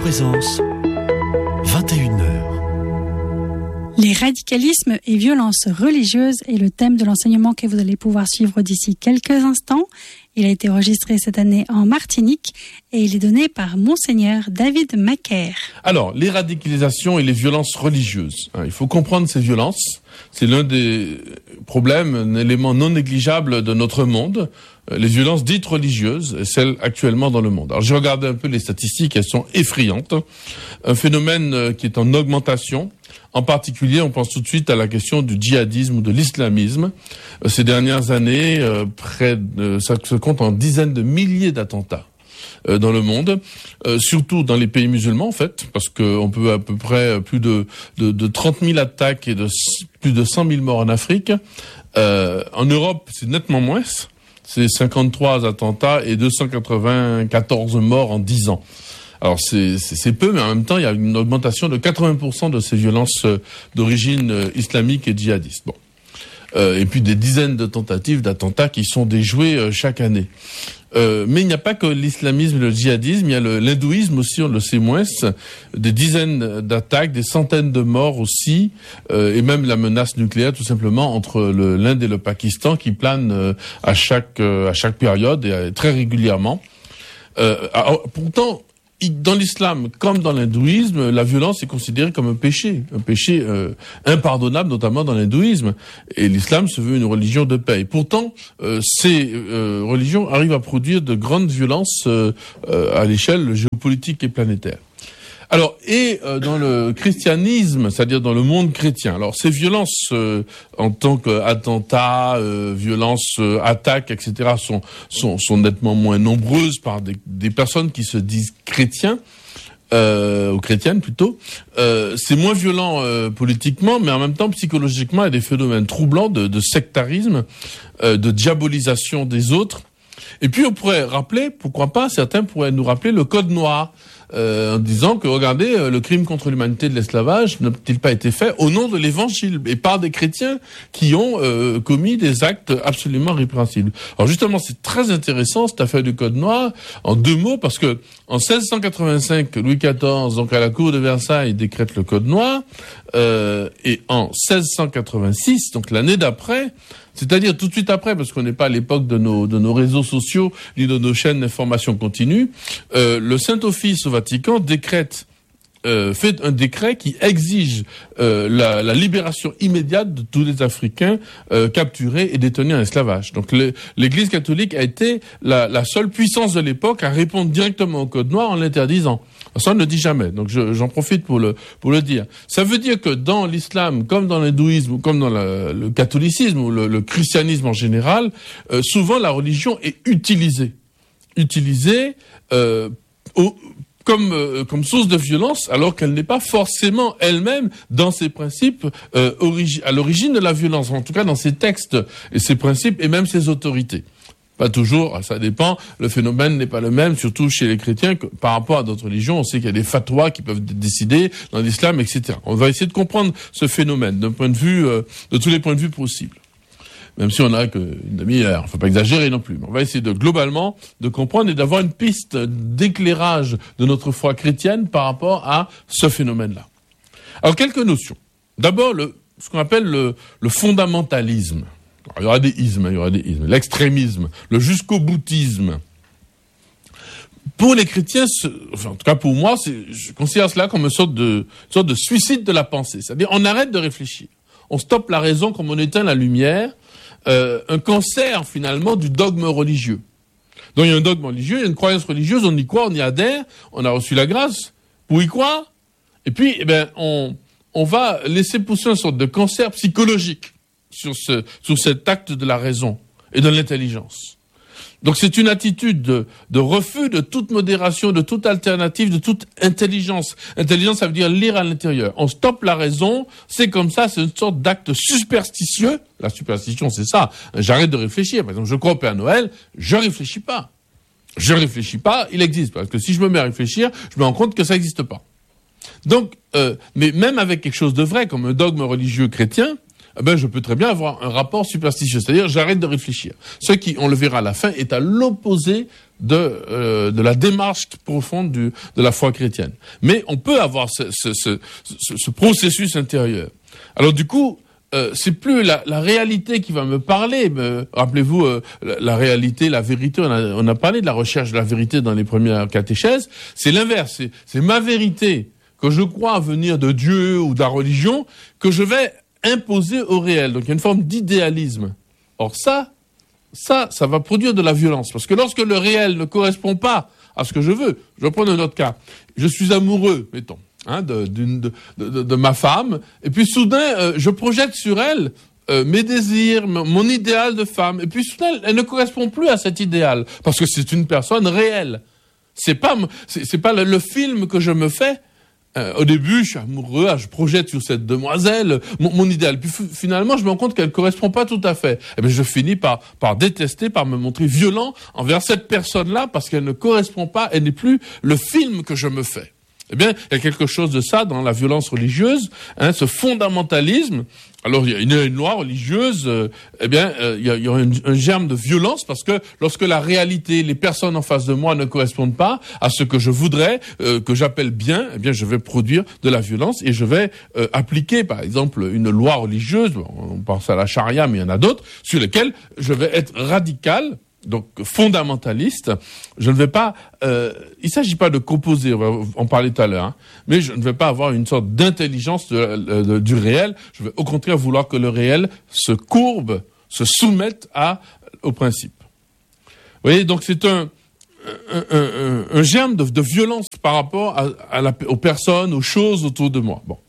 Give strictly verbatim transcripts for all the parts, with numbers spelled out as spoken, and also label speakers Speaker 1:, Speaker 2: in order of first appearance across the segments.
Speaker 1: Présence, vingt et une heures.
Speaker 2: Les radicalismes et violences religieuses est le thème de l'enseignement que vous allez pouvoir suivre d'ici quelques instants. Il a été enregistré cette année en Martinique et il est donné par Monseigneur David Macaire.
Speaker 3: Alors, les radicalisations et les violences religieuses. Il faut comprendre ces violences. C'est l'un des problèmes, un élément non négligeable de notre monde. Les violences dites religieuses, celles actuellement dans le monde. Alors, j'ai regardé un peu les statistiques, elles sont effrayantes. Un phénomène qui est en augmentation. En particulier, on pense tout de suite à la question du djihadisme ou de l'islamisme. Ces dernières années, euh, près de, ça se compte en dizaines de milliers d'attentats euh, dans le monde, euh, surtout dans les pays musulmans en fait, parce qu'on peut à peu près plus de, de, de trente mille attaques et de plus de cent mille morts en Afrique. Euh, en Europe, c'est nettement moins. C'est cinquante-trois attentats et deux cent quatre-vingt-quatorze morts en dix ans. Alors c'est, c'est, c'est peu, mais en même temps, il y a une augmentation de quatre-vingts pour cent de ces violences d'origine islamique et djihadiste. Bon. Euh, et puis des dizaines de tentatives d'attentats qui sont déjouées euh, chaque année. Euh, mais il n'y a pas que l'islamisme et le djihadisme, il y a le, l'hindouisme aussi, on le sait moins, des dizaines d'attaques, des centaines de morts aussi, euh, et même la menace nucléaire tout simplement entre le, l'Inde et le Pakistan qui plane euh, à chaque euh, à chaque période et euh, très régulièrement. Euh, alors, pourtant, dans l'islam comme dans l'hindouisme, la violence est considérée comme un péché, un péché euh, impardonnable, notamment dans l'hindouisme. Et l'islam se veut une religion de paix. Et pourtant, euh, ces euh, religions arrivent à produire de grandes violences euh, euh, à l'échelle géopolitique et planétaire. Alors, et euh, dans le christianisme, c'est-à-dire dans le monde chrétien, alors ces violences euh, en tant qu'attentats, euh, violences, euh, attaques, et cetera, sont, sont, sont nettement moins nombreuses par des, des personnes qui se disent chrétiens, euh, ou chrétiennes plutôt. Euh, c'est moins violent euh, politiquement, mais en même temps, psychologiquement, il y a des phénomènes troublants de, de sectarisme, euh, de diabolisation des autres. Et puis on pourrait rappeler, pourquoi pas, certains pourraient nous rappeler le code noir, euh, en disant que, regardez, euh, le crime contre l'humanité de l'esclavage n'a-t-il pas été fait au nom de l'évangile et par des chrétiens qui ont euh, commis des actes absolument répréhensibles. Alors justement, c'est très intéressant cette affaire du code noir, en deux mots, parce que en seize cent quatre-vingt-cinq, Louis quatorze, donc à la cour de Versailles, décrète le code noir, euh, et en seize cent quatre-vingt-six, donc l'année d'après, c'est-à-dire tout de suite après, parce qu'on n'est pas à l'époque de nos, de nos réseaux sociaux, ni de nos chaînes d'information continue, euh, le Saint-Office au Vatican décrète, euh, fait un décret qui exige euh, la, la libération immédiate de tous les Africains euh, capturés et détenus en esclavage. Donc le, l'Église catholique a été la, la seule puissance de l'époque à répondre directement au Code noir en l'interdisant. Ça, on ne le dit jamais, donc je, j'en profite pour le, pour le dire. Ça veut dire que dans l'islam, comme dans l'hindouisme, ou comme dans le, le catholicisme, ou le, le christianisme en général, euh, souvent la religion est utilisée. Utilisée euh, au, comme, euh, comme source de violence, alors qu'elle n'est pas forcément elle-même, dans ses principes, euh, origi- à l'origine de la violence, en tout cas dans ses textes et ses principes, et même ses autorités. Pas toujours, ça dépend. Le phénomène n'est pas le même, surtout chez les chrétiens, que par rapport à d'autres religions. On sait qu'il y a des fatwas qui peuvent décider dans l'islam, et cetera. On va essayer de comprendre ce phénomène d'un point de vue, euh, de tous les points de vue possibles. Même si on n'a qu'une demi-heure, il ne faut pas exagérer non plus. Mais on va essayer de globalement de comprendre et d'avoir une piste d'éclairage de notre foi chrétienne par rapport à ce phénomène-là. Alors quelques notions. D'abord, le, ce qu'on appelle le, le fondamentalisme. Alors, il y aura des ismes, il y aura des ismes. L'extrémisme, le jusqu'au-boutisme. Pour les chrétiens, ce, enfin, en tout cas pour moi, c'est, je considère cela comme une sorte de, une sorte de suicide de la pensée. C'est-à-dire, on arrête de réfléchir. On stoppe la raison comme on éteint la lumière. Euh, un cancer, finalement, du dogme religieux. Donc, il y a un dogme religieux, il y a une croyance religieuse, on y croit, on y adhère, on a reçu la grâce pour y croire. Et puis, eh ben, on, on va laisser pousser une sorte de cancer psychologique sur ce, sur cet acte de la raison et de l'intelligence. Donc c'est une attitude de, de refus de toute modération, de toute alternative, de toute intelligence. Intelligence, ça veut dire lire à l'intérieur. On stoppe la raison, c'est comme ça, c'est une sorte d'acte superstitieux. La superstition, c'est ça. J'arrête de réfléchir. Par exemple, je crois au Père Noël, je réfléchis pas. Je réfléchis pas, il existe. Parce que si je me mets à réfléchir, je me rends compte que ça n'existe pas. Donc, euh, mais même avec quelque chose de vrai, comme un dogme religieux chrétien, eh ben, je peux très bien avoir un rapport superstitieux. C'est-à-dire, j'arrête de réfléchir. Ce qui, on le verra à la fin, est à l'opposé de euh, de la démarche profonde du, de la foi chrétienne. Mais on peut avoir ce, ce, ce, ce, ce processus intérieur. Alors du coup, euh, c'est plus la, la réalité qui va me parler. Me, rappelez-vous, euh, la, la réalité, la vérité. On a, on a parlé de la recherche de la vérité dans les premières catéchèses. C'est l'inverse. C'est, c'est ma vérité que je crois venir de Dieu ou de la religion que je vais imposer au réel. Donc il y a une forme d'idéalisme. Or ça, ça, ça va produire de la violence. Parce que lorsque le réel ne correspond pas à ce que je veux, je vais prendre un autre cas. Je suis amoureux, mettons, hein, de, d'une, de, de, de ma femme, et puis soudain, euh, je projette sur elle euh, mes désirs, mon, mon idéal de femme, et puis soudain, elle, elle ne correspond plus à cet idéal, parce que c'est une personne réelle. C'est pas, c'est, c'est pas le, le film que je me fais. Euh, au début, je suis amoureux, je projette sur cette demoiselle mon, mon idéal. Puis f- finalement, je me rends compte qu'elle ne correspond pas tout à fait. Et bien, je finis par, par détester, par me montrer violent envers cette personne-là parce qu'elle ne correspond pas, elle n'est plus le film que je me fais. Eh bien, il y a quelque chose de ça dans la violence religieuse, hein, ce fondamentalisme. Alors, il y a une, une loi religieuse, euh, eh bien, euh, il y a, il y a un, un germe de violence parce que lorsque la réalité, les personnes en face de moi ne correspondent pas à ce que je voudrais, euh, que j'appelle bien, eh bien, je vais produire de la violence et je vais euh, appliquer, par exemple, une loi religieuse, on pense à la charia, mais il y en a d'autres, sur lesquelles je vais être radical, donc fondamentaliste. Je ne vais pas, euh, il s'agit pas de composer, on va en parler tout à l'heure, hein, mais je ne vais pas avoir une sorte d'intelligence de, de, de, du réel. Je vais au contraire vouloir que le réel se courbe, se soumette à, au principe. Vous voyez, donc c'est un, un, un, un germe de, de violence par rapport à, à la, aux personnes, aux choses autour de moi. Bon.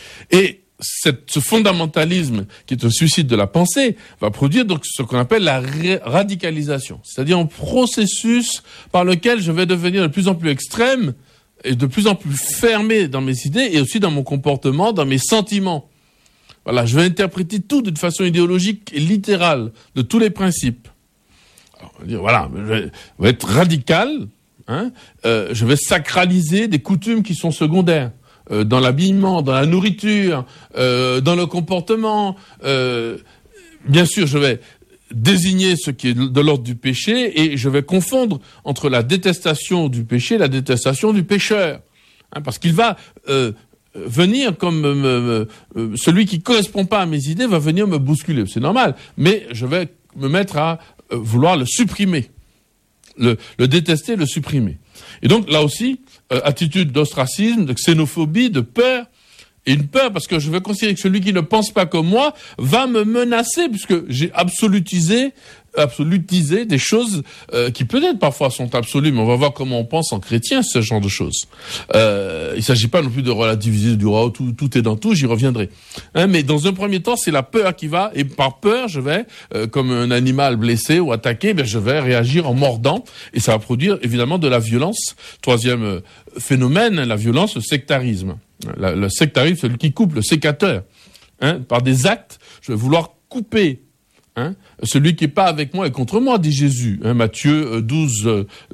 Speaker 3: Et Cette, ce fondamentalisme, qui est un suicide de la pensée, va produire donc ce qu'on appelle la ré- radicalisation. C'est-à-dire un processus par lequel je vais devenir de plus en plus extrême et de plus en plus fermé dans mes idées et aussi dans mon comportement, dans mes sentiments. Voilà, je vais interpréter tout d'une façon idéologique et littérale, de tous les principes. Alors, on va dire, voilà, je vais, je vais être radical, hein, euh, je vais sacraliser des coutumes qui sont secondaires. Euh, dans l'habillement, dans la nourriture, euh, dans le comportement. Euh, bien sûr, je vais désigner ce qui est de l'ordre du péché et je vais confondre entre la détestation du péché et la détestation du pécheur. Hein, parce qu'il va euh, venir comme euh, euh, celui qui correspond pas à mes idées va venir me bousculer. C'est normal, mais je vais me mettre à euh, vouloir le supprimer. Le, le détester, le supprimer. Et donc, là aussi, euh, attitude d'ostracisme, de xénophobie, de peur, et une peur parce que je vais considérer que celui qui ne pense pas comme moi va me menacer puisque j'ai absolutisé, absolutisé des choses euh, qui peut-être parfois sont absolues, mais on va voir comment on pense en chrétien, ce genre de choses. Euh, il ne s'agit pas non plus de relativiser, du oh, tout, tout est dans tout, j'y reviendrai. Hein, mais dans un premier temps, c'est la peur qui va, et par peur, je vais, euh, comme un animal blessé ou attaqué, ben, je vais réagir en mordant, et ça va produire évidemment de la violence. Troisième euh, phénomène, la violence, le sectarisme. La, le sectarisme, celui qui coupe, le sécateur. Hein, par des actes, je vais vouloir couper. Hein, celui qui n'est pas avec moi est contre moi, dit Jésus. Hein, Matthieu douze,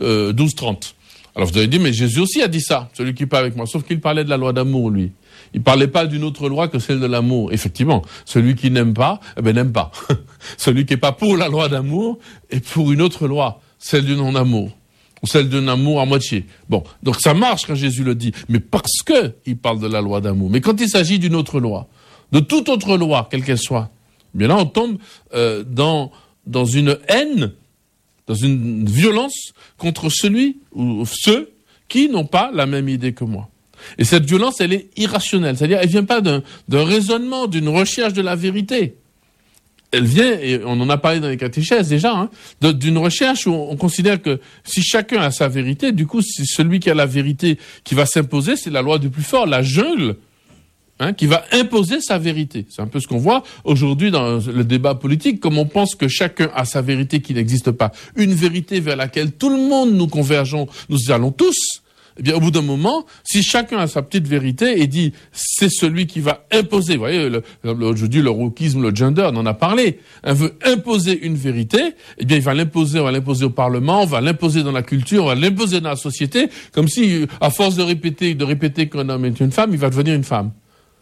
Speaker 3: trente. Alors vous allez dire, mais Jésus aussi a dit ça, celui qui n'est pas avec moi. Sauf qu'il parlait de la loi d'amour, lui. Il ne parlait pas d'une autre loi que celle de l'amour. Effectivement, celui qui n'aime pas, eh ben n'aime pas. Celui qui n'est pas pour la loi d'amour est pour une autre loi, celle du non-amour. Ou celle d'un amour à moitié. Bon, donc ça marche quand Jésus le dit, mais parce que il parle de la loi d'amour. Mais quand il s'agit d'une autre loi, de toute autre loi, quelle qu'elle soit, bien là on tombe euh, dans dans une haine, dans une violence contre celui ou ceux qui n'ont pas la même idée que moi. Et cette violence, elle est irrationnelle, c'est-à-dire elle vient pas d'un d'un raisonnement, d'une recherche de la vérité. Elle vient, et on en a parlé dans les catéchèses déjà, hein, de, d'une recherche où on considère que si chacun a sa vérité, du coup, c'est celui qui a la vérité qui va s'imposer, c'est la loi du plus fort, la jungle, hein, qui va imposer sa vérité. C'est un peu ce qu'on voit aujourd'hui dans le débat politique, comme on pense que chacun a sa vérité qui n'existe pas. Une vérité vers laquelle tout le monde nous convergeons, nous allons tous. Eh bien, au bout d'un moment, si chacun a sa petite vérité et dit c'est celui qui va imposer, vous voyez, le, le, je dis le wokisme, le gender, on en a parlé, on veut imposer une vérité, eh bien, il va l'imposer, on va l'imposer au Parlement, on va l'imposer dans la culture, on va l'imposer dans la société, comme si, à force de répéter, de répéter qu'un homme est une femme, il va devenir une femme.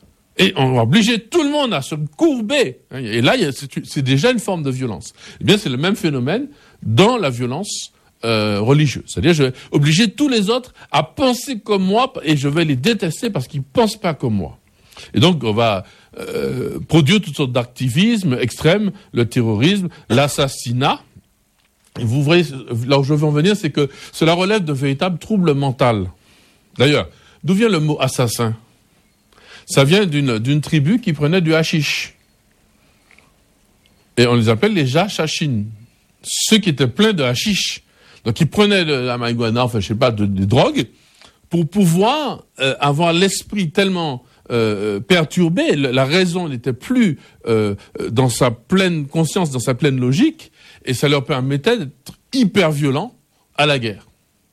Speaker 3: Et on va obliger tout le monde à se courber. Et là, c'est, c'est déjà une forme de violence. Eh bien, c'est le même phénomène dans la violence euh, religieux. C'est-à-dire, je vais obliger tous les autres à penser comme moi et je vais les détester parce qu'ils pensent pas comme moi. Et donc, on va euh, produire toutes sortes d'activismes extrêmes, le terrorisme, l'assassinat. Et vous voyez, là où je veux en venir, c'est que cela relève de véritables troubles mentaux. D'ailleurs, d'où vient le mot assassin ? Ça vient d'une, d'une tribu qui prenait du hashish. Et on les appelle les Jachachines. Ceux qui étaient pleins de hashish. Donc, ils prenaient de la marijuana, enfin, je sais pas, de, des drogues, pour pouvoir euh, avoir l'esprit tellement euh, perturbé, la raison n'était plus euh, dans sa pleine conscience, dans sa pleine logique, et ça leur permettait d'être hyper violents à la guerre.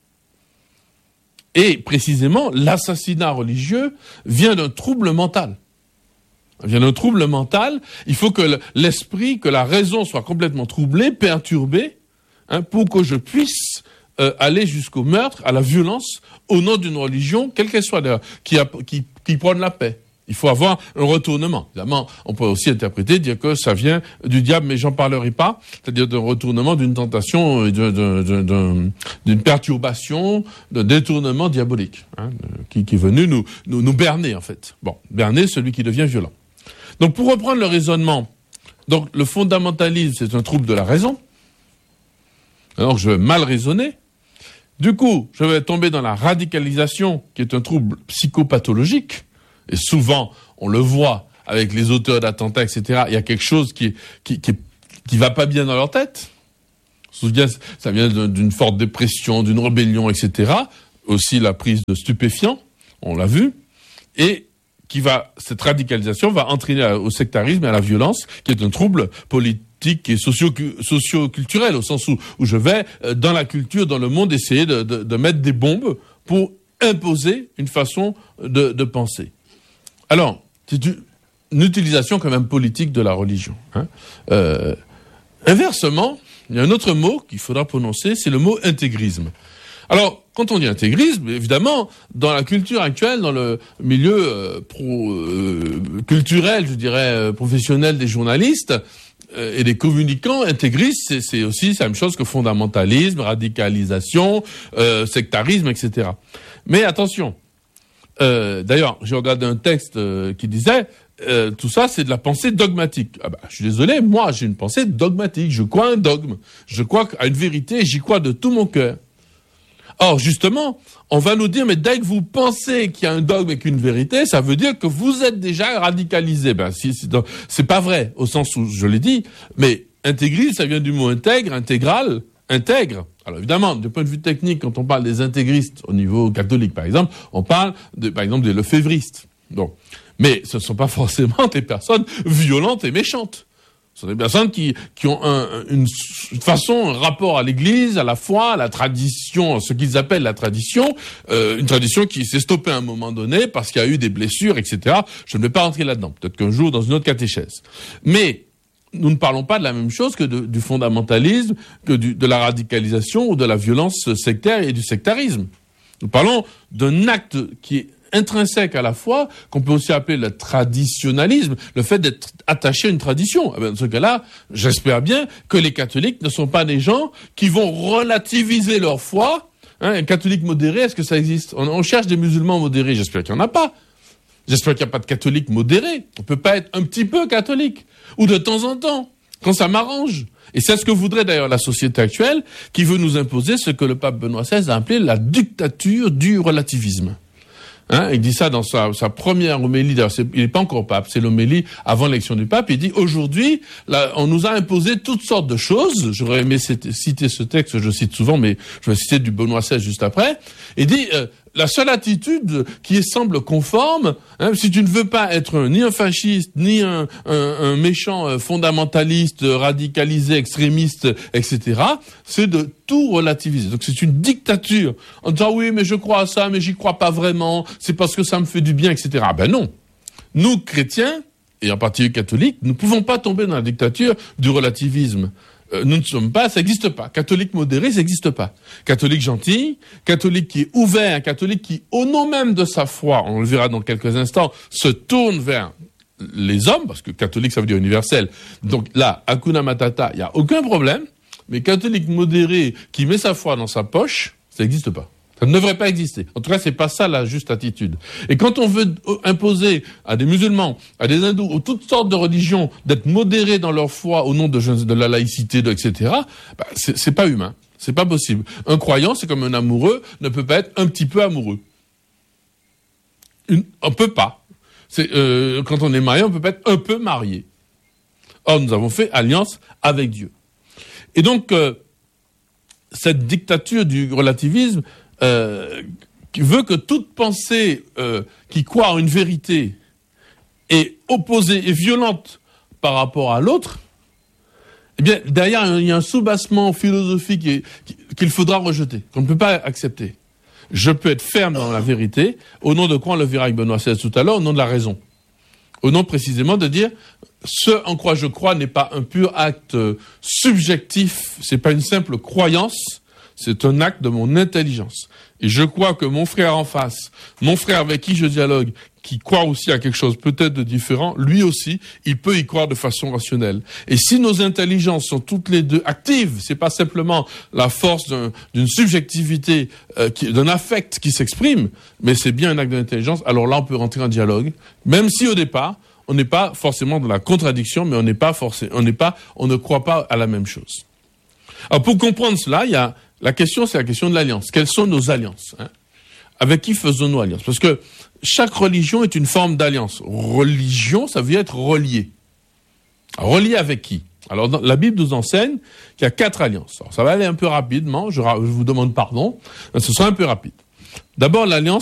Speaker 3: Et précisément, l'assassinat religieux vient d'un trouble mental. Il vient d'un trouble mental. Il faut que l'esprit, que la raison soit complètement troublée, perturbée, hein, pour que je puisse euh, aller jusqu'au meurtre, à la violence, au nom d'une religion, quelle qu'elle soit d'ailleurs, qui, a, qui, qui prône la paix. Il faut avoir un retournement. Évidemment, on peut aussi interpréter, dire que ça vient du diable, mais j'en parlerai pas. C'est-à-dire d'un retournement, d'une tentation, d'un, d'un, d'un, d'une perturbation, d'un détournement diabolique, hein, qui, qui est venu nous, nous, nous berner, en fait. Bon, berner celui qui devient violent. Donc, pour reprendre le raisonnement, donc le fondamentalisme, c'est un trouble de la raison. Alors, je vais mal raisonner. Du coup, je vais tomber dans la radicalisation, qui est un trouble psychopathologique. Et souvent, on le voit avec les auteurs d'attentats, et cetera. Il y a quelque chose qui qui qui, qui va pas bien dans leur tête. Ça vient d'une forte dépression, d'une rébellion, et cetera. Aussi la prise de stupéfiants, on l'a vu, et qui va cette radicalisation va entraîner au sectarisme et à la violence, qui est un trouble politique et socio socio-culturel, au sens où où je vais dans la culture, dans le monde, essayer de de, de mettre des bombes pour imposer une façon de de penser. Alors, c'est une utilisation quand même politique de la religion. Hein. Euh, inversement, il y a un autre mot qu'il faudra prononcer, c'est le mot intégrisme. Alors, quand on dit intégrisme, évidemment, dans la culture actuelle, dans le milieu euh, pro, euh, culturel, je dirais, euh, professionnel des journalistes euh, et des communicants, intégrisme, c'est, c'est aussi la même chose que fondamentalisme, radicalisation, euh, sectarisme, et cetera. Mais attention. Euh, d'ailleurs, j'ai regardé un texte euh, qui disait euh, tout ça, c'est de la pensée dogmatique. Ah bah, je suis désolé, moi, j'ai une pensée dogmatique. Je crois à un dogme. Je crois à une vérité et j'y crois de tout mon cœur. Or, justement, on va nous dire, mais dès que vous pensez qu'il y a un dogme et qu'une vérité, ça veut dire que vous êtes déjà radicalisé. Ben, si, si, donc, c'est pas vrai, au sens où je l'ai dit, mais intégrisme, ça vient du mot intègre, intégral, intègre. Alors évidemment, du point de vue technique, quand on parle des intégristes au niveau catholique, par exemple, on parle, de, par exemple, des lefévristes. Donc, mais ce ne sont pas forcément des personnes violentes et méchantes. Ce sont des personnes qui, qui ont un, une, une façon, un rapport à l'Église, à la foi, à la tradition, ce qu'ils appellent la tradition, euh, une tradition qui s'est stoppée à un moment donné parce qu'il y a eu des blessures, et cetera. Je ne vais pas rentrer là-dedans. Peut-être qu'un jour, dans une autre catéchèse. Mais nous ne parlons pas de la même chose que de, du fondamentalisme, que du, de la radicalisation ou de la violence sectaire et du sectarisme. Nous parlons d'un acte qui est intrinsèque à la foi, qu'on peut aussi appeler le traditionnalisme, le fait d'être attaché à une tradition. Eh bien, dans ce cas-là, j'espère bien que les catholiques ne sont pas des gens qui vont relativiser leur foi. Hein, un catholique modéré, est-ce que ça existe ? on, on cherche des musulmans modérés, j'espère qu'il n'y en a pas. J'espère qu'il n'y a pas de catholique modéré. On ne peut pas être un petit peu catholique. Ou de temps en temps, quand ça m'arrange. Et c'est ce que voudrait d'ailleurs la société actuelle, qui veut nous imposer ce que le pape Benoît seize a appelé la dictature du relativisme. Hein, il dit ça dans sa, sa première homélie, d'ailleurs c'est, il n'est pas encore pape, c'est l'homélie avant l'élection du pape, il dit aujourd'hui, là, on nous a imposé toutes sortes de choses, j'aurais aimé citer ce texte, je cite souvent, mais je vais citer du Benoît seize juste après, il dit, euh, la seule attitude qui semble conforme, hein, si tu ne veux pas être un, ni un fasciste, ni un, un, un méchant euh, fondamentaliste, radicalisé, extrémiste, et cetera, c'est de tout relativiser. Donc c'est une dictature. En disant oui, mais je crois à ça, mais j'y crois pas vraiment, c'est parce que ça me fait du bien, et cetera. Ben non. Nous, chrétiens, et en particulier catholiques, nous ne pouvons pas tomber dans la dictature du relativisme. Euh, nous ne sommes pas, ça n'existe pas. Catholique modéré, ça n'existe pas. Catholique gentil, catholique qui est ouvert, catholique qui, au nom même de sa foi, on le verra dans quelques instants, se tourne vers les hommes, parce que catholique, ça veut dire universel. Donc là, Hakuna Matata, il n'y a aucun problème. mais catholique modéré qui met sa foi dans sa poche, ça n'existe pas. Ça ne devrait pas exister. En tout cas, c'est pas ça la juste attitude. Et quand on veut imposer à des musulmans, à des hindous, ou toutes sortes de religions, d'être modérés dans leur foi au nom de, de la laïcité, de, et cetera, bah, c'est, c'est pas humain. C'est pas possible. Un croyant, c'est comme un amoureux, ne peut pas être un petit peu amoureux. Une, on peut pas. C'est, euh, quand on est marié, on peut pas être un peu marié. Or, nous avons fait alliance avec Dieu. Et donc, euh, cette dictature du relativisme, Euh, qui veut que toute pensée euh, qui croit en une vérité est opposée et violente par rapport à l'autre, eh bien, derrière, il y a un soubassement philosophique et, qu'il faudra rejeter, qu'on ne peut pas accepter. Je peux être ferme dans la vérité, au nom de quoi, on le verra avec Benoît seize tout à l'heure, au nom de la raison. Au nom précisément de dire, ce en quoi je crois n'est pas un pur acte subjectif, c'est pas une simple croyance, c'est un acte de mon intelligence. Et je crois que mon frère en face, mon frère avec qui je dialogue, qui croit aussi à quelque chose peut-être de différent, lui aussi, il peut y croire de façon rationnelle. Et si nos intelligences sont toutes les deux actives, c'est pas simplement la force d'un, d'une subjectivité, euh, qui, d'un affect qui s'exprime, mais c'est bien un acte d'intelligence, alors là on peut rentrer en dialogue, même si au départ, on n'est pas forcément dans la contradiction, mais on n'est pas forcé, on n'est pas, on ne croit pas à la même chose. Alors pour comprendre cela, il y a la question, c'est la question de l'alliance. Quelles sont nos alliances, hein? Avec qui faisons-nous alliance? Parce que chaque religion est une forme d'alliance. Religion, ça veut dire être relié. Relié avec qui? Alors, dans, la Bible nous enseigne qu'il y a quatre alliances. Alors, ça va aller un peu rapidement, je, je vous demande pardon, mais ce sera un peu rapide. D'abord, l'alliance